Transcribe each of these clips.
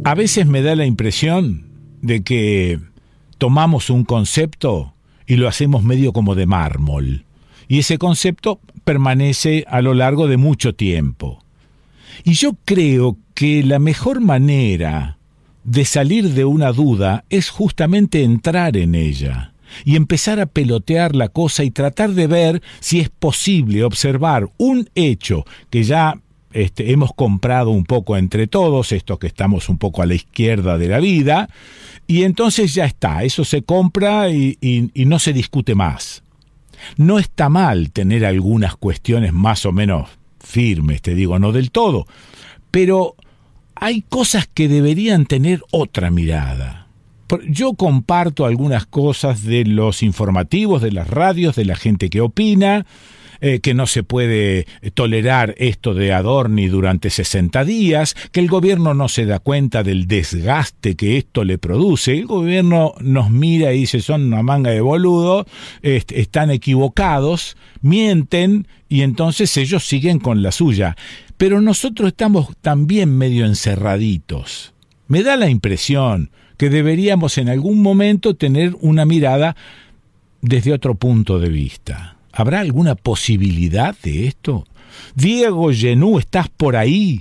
A veces me da la impresión de que tomamos un concepto y lo hacemos medio como de mármol. Y ese concepto permanece a lo largo de mucho tiempo. Y yo creo que la mejor manera de salir de una duda es justamente entrar en ella y empezar a pelotear la cosa y tratar de ver si es posible observar un hecho que ya hemos comprado un poco entre todos, estos que estamos un poco a la izquierda de la vida, y entonces ya está, eso se compra y no se discute más. No está mal tener algunas cuestiones más o menos firmes, te digo, no del todo, pero hay cosas que deberían tener otra mirada. Yo comparto algunas cosas de los informativos, de las radios, de la gente que opina, que no se puede tolerar esto de Adorni durante 60 días, que el gobierno no se da cuenta del desgaste que esto le produce. El gobierno nos mira y dice, son una manga de boludos, están equivocados, mienten, y entonces ellos siguen con la suya. Pero nosotros estamos también medio encerraditos. Me da la impresión que deberíamos en algún momento tener una mirada desde otro punto de vista. ¿Habrá alguna posibilidad de esto? Diego Genú, ¿estás por ahí?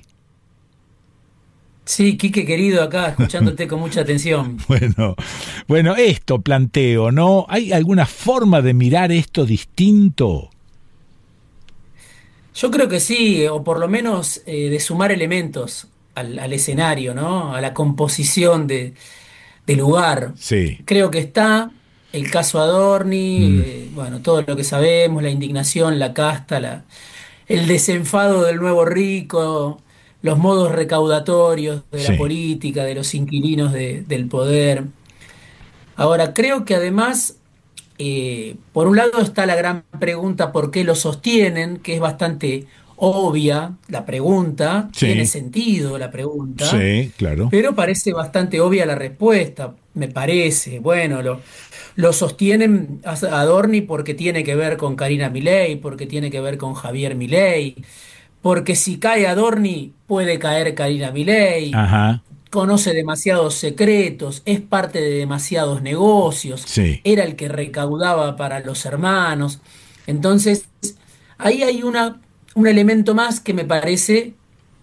Sí, Quique querido, acá escuchándote con mucha atención. Bueno, esto planteo, ¿no? ¿Hay alguna forma de mirar esto distinto? Yo creo que sí, o por lo menos de sumar elementos al escenario, ¿no? A la composición del lugar. Sí. Creo que está el caso Adorni, Mm. bueno, todo lo que sabemos, la indignación, la casta, el desenfado del nuevo rico, los modos recaudatorios de la Sí. política, de los inquilinos del poder. Ahora, creo que además, por un lado está la gran pregunta ¿por qué lo sostienen? Que es bastante obvia la pregunta, tiene Sí. sentido la pregunta, Sí, claro. pero parece bastante obvia la respuesta, me parece. Bueno, lo sostienen a Adorni porque tiene que ver con Karina Milei, porque tiene que ver con Javier Milei, porque si cae Adorni puede caer Karina Milei, Ajá. conoce demasiados secretos, es parte de demasiados negocios, Sí. era el que recaudaba para los hermanos. Entonces, ahí hay un elemento más que me parece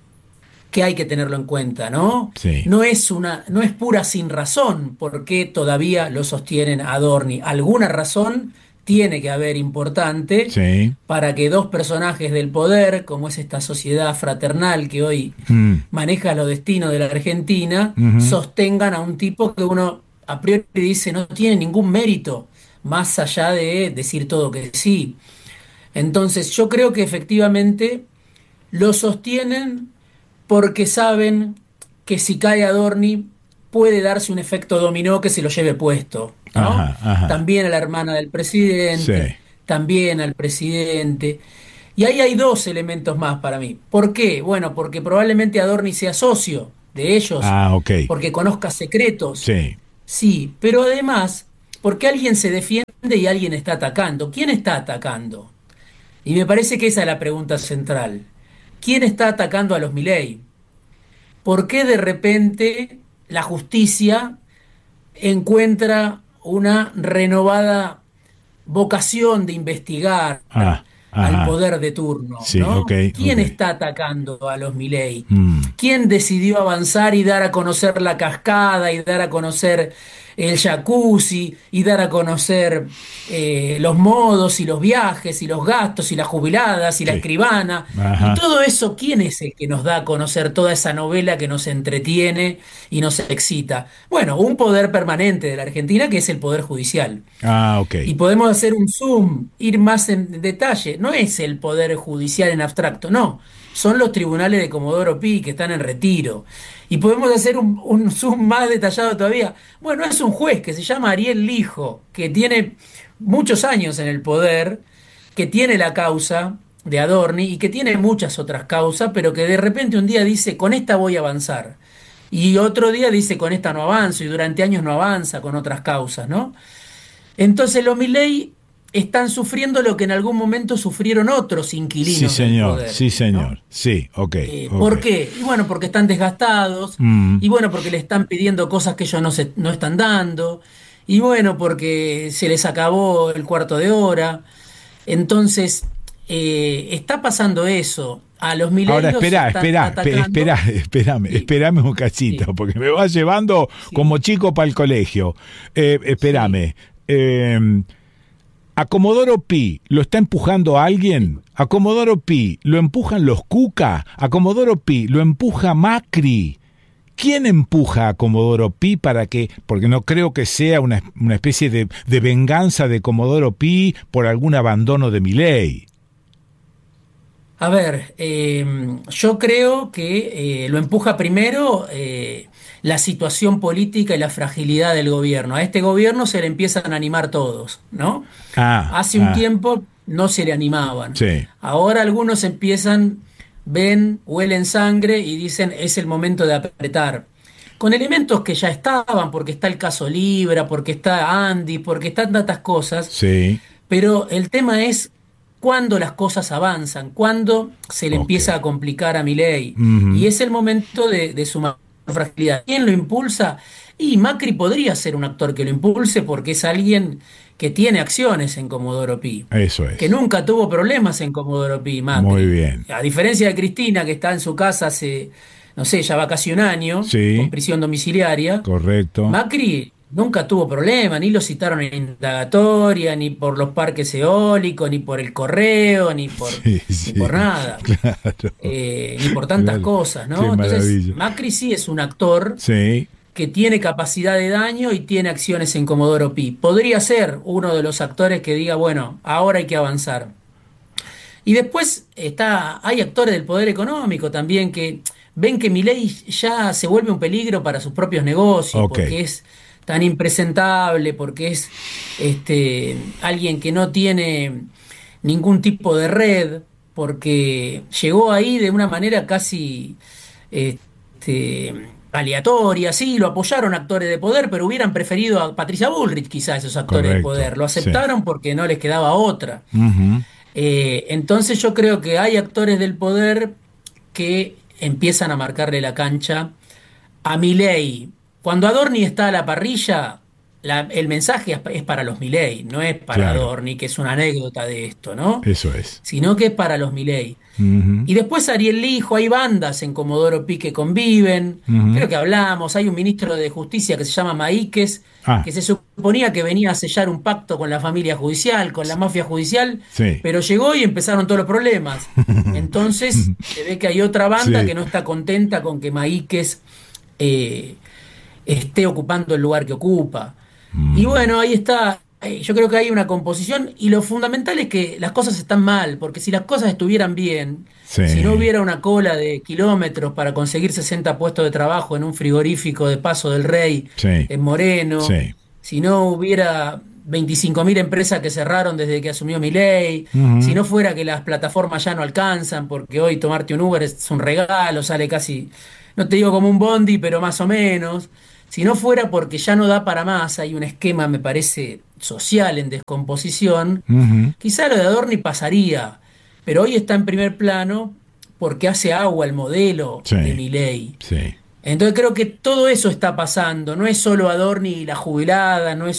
que hay que tenerlo en cuenta, ¿no? Sí. No es pura sin razón porque todavía lo sostienen Adorni. Alguna razón tiene que haber importante Sí. para que dos personajes del poder, como es esta sociedad fraternal que hoy Mm. maneja los destinos de la Argentina, Ujú. sostengan a un tipo que uno a priori dice no tiene ningún mérito, más allá de decir todo que sí. Entonces yo creo que efectivamente lo sostienen porque saben que si cae Adorni puede darse un efecto dominó que se lo lleve puesto, ¿no? Ajá, ajá. También a la hermana del presidente, Sí. también al presidente. Y ahí hay dos elementos más para mí. ¿Por qué? Bueno, porque probablemente Adorni sea socio de ellos, Ah, ok. porque conozca secretos, Sí. sí, pero además porque alguien se defiende y alguien está atacando. ¿Quién está atacando? Y me parece que esa es la pregunta central. ¿Quién está atacando a los Milei? ¿Por qué de repente la justicia encuentra una renovada vocación de investigar Ah, al ajá. poder de turno, Sí, ok, ¿no? ok. ¿Quién está atacando a los Milei? Mm. ¿Quién decidió avanzar y dar a conocer la cascada y dar a conocer el jacuzzi y dar a conocer los modos y los viajes y los gastos y las jubiladas y la Sí. escribana? Y Ajá. todo eso, ¿quién es el que nos da a conocer toda esa novela que nos entretiene y nos excita? Bueno, un poder permanente de la Argentina que es el Poder Judicial. Ah, ok. Y podemos hacer un zoom, ir más en detalle. No es el poder judicial en abstracto, no. Son los tribunales de Comodoro Pi que están en retiro. Y podemos hacer un zoom más detallado todavía. Bueno, es un juez que se llama Ariel Lijo, que tiene muchos años en el poder, que tiene la causa de Adorni y que tiene muchas otras causas, pero que de repente un día dice, con esta voy a avanzar. Y otro día dice, con esta no avanzo, y durante años no avanza con otras causas, ¿no? Entonces los Milei están sufriendo lo que en algún momento sufrieron otros Sí, inquilinos del señor, poder, sí, ¿no? señor. Sí, ok, ¿Por ok. qué? Y bueno, porque están desgastados, Mm, y bueno, porque le están pidiendo cosas que ellos no están dando, y bueno, porque se les acabó el cuarto de hora. Entonces, está pasando eso. A los Milei Ahora, los están atacando. Sí, espérame un sí, cachito, porque me vas llevando sí. como chico para el colegio. Sí. Espérame. ¿A Comodoro Pi lo está empujando alguien? ¿A Comodoro Pi lo empujan los Cuca? ¿A Comodoro Pi lo empuja Macri? ¿Quién empuja a Comodoro Pi para que, porque no creo que sea una especie de venganza de Comodoro Pi por algún abandono de Milei? A ver, yo creo que lo empuja primero la situación política y la fragilidad del gobierno. A este gobierno se le empiezan a animar todos, ¿no? Hace un Ah, tiempo no se le animaban. sí, Ahora algunos empiezan, ven, huelen sangre y dicen es el momento de apretar. Con elementos que ya estaban, porque está el caso Libra, porque está Andy, porque están tantas cosas, sí, pero el tema es cuándo las cosas avanzan, cuándo se le ok. empieza a complicar a Milei. Y Ujú, es el momento de su mayor fragilidad. ¿Quién lo impulsa? Y Macri podría ser un actor que lo impulse porque es alguien que tiene acciones en Comodoro Pi, eso que es. nunca tuvo problemas en Comodoro Pi, Muy Macri. bien. A diferencia de Cristina, que está en su casa hace, no sé, ya va casi un año, con Sí, prisión domiciliaria, correcto. Macri nunca tuvo problema, ni lo citaron en indagatoria, ni por los parques eólicos, ni por el correo, Sí, ni sí, por nada, claro, ni por tantas claro. cosas, Qué ¿no? Entonces, maravilla. Macri sí es un actor Sí, que tiene capacidad de daño y tiene acciones en Comodoro Pi. Podría ser uno de los actores que diga, bueno, ahora hay que avanzar. Y después hay actores del poder económico también que ven que Milei ya se vuelve un peligro para sus propios negocios, ok. porque es tan impresentable, porque es alguien que no tiene ningún tipo de red, porque llegó ahí de una manera casi este, aleatoria. Sí, lo apoyaron actores de poder, pero hubieran preferido a Patricia Bullrich, quizás esos actores de Correcto. poder. Lo Sí. aceptaron porque no les quedaba otra. Ujú, Entonces yo creo que hay actores del poder que empiezan a marcarle la cancha a Milei. Cuando Adorni está a la parrilla, el mensaje es para los Milei, no es para claro. Adorni, que es una anécdota de esto, ¿no? Eso es. Sino que es para los Milei. Ujú, Y después Ariel Lijo, hay bandas en Comodoro Pi que conviven, ujú. creo que hablamos, hay un ministro de Justicia que se llama Maíquez, Ah, que se suponía que venía a sellar un pacto con la familia judicial, con la mafia judicial, sí. pero llegó y empezaron todos los problemas. Entonces se ve que hay otra banda Sí. que no está contenta con que Maíquez eh, esté ocupando el lugar que ocupa. Y Mm, bueno, ahí está. Yo creo que hay una composición y lo fundamental es que las cosas están mal, porque si las cosas estuvieran bien, si no sí. hubiera una cola de kilómetros para conseguir 60 puestos de trabajo en un frigorífico de Paso del Rey, Sí. en Moreno, Sí. si no hubiera 25.000 empresas que cerraron desde que asumió Milei, si Ujú, no fuera que las plataformas ya no alcanzan, porque hoy tomarte un Uber es un regalo, sale casi, no te digo como un bondi, pero más o menos. Si no fuera porque ya no da para más, hay un esquema, me parece, social en descomposición, ujú. quizá lo de Adorni pasaría, pero hoy está en primer plano porque hace agua el modelo de Sí. Milei. Sí. Entonces creo que todo eso está pasando, no es solo Adorni y la jubilada, no es